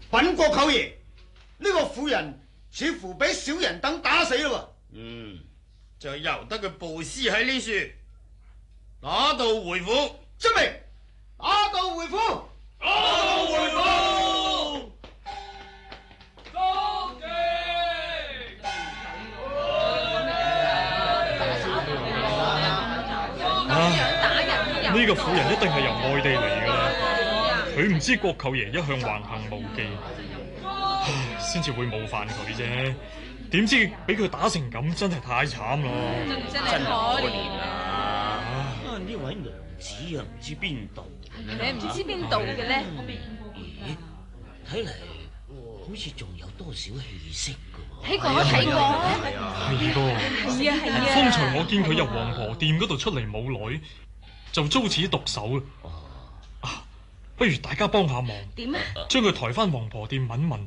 稟國舅爺，呢個婦人似乎俾小人等打死咯喎。就由得佢暴屍喺呢處，打道回府。 遵命，打道回府。 打道回府。 呢個婦人一定係由外地嚟㗎啦，佢唔知國舅爺一向橫行無忌，先至會冒犯佢啫。點知俾佢打成咁，真係太慘咯！ 真係可憐啊！呢位娘子啊，唔知邊度？ 你唔知邊度嘅咧？ 咦，睇嚟好似仲有多少氣息㗎？ 睇過睇過。 係噃。 係啊。 方才我見佢入王婆店嗰度出嚟冇耐，就遭此毒手啊！不如大家幫下忙， 點啊？ 將佢抬翻王婆店問問。